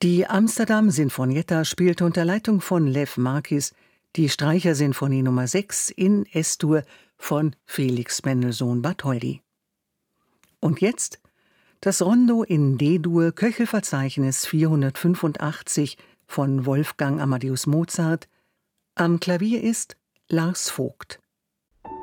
Die Amsterdam Sinfonietta spielte unter Leitung von Lev Marquis die Streichersinfonie Nummer 6 in S-Dur von Felix Mendelssohn Bartholdy. Und jetzt das Rondo in D-Dur, Köchelverzeichnis 485 von Wolfgang Amadeus Mozart. Am Klavier ist Lars Vogt.